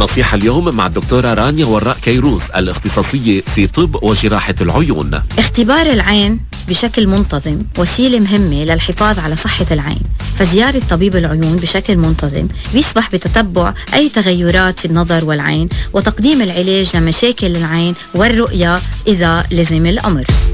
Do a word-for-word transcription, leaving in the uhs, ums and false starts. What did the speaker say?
النصيحة اليوم مع الدكتورة رانيا وراء كيروس، الاختصاصية في طب وجراحة العيون. اختبار العين بشكل منتظم وسيلة مهمة للحفاظ على صحة العين، فزيارة طبيب العيون بشكل منتظم بيسمح بتتبع أي تغيرات في النظر والعين وتقديم العلاج لمشاكل العين والرؤية إذا لزم الأمر.